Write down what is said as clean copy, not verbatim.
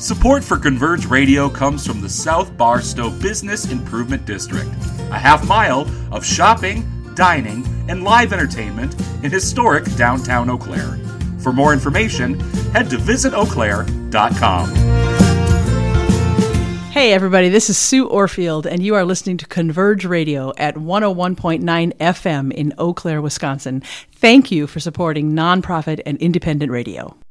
Support for Converge Radio comes from the South Barstow Business Improvement District, a half-mile of shopping, dining, and live entertainment in historic downtown Eau Claire. For more information, head to visiteauclaire.com. Hey everybody, this is Sue Orfield, and you are listening to Converge Radio at 101.9 FM in Eau Claire, Wisconsin. Thank you for supporting nonprofit and independent radio.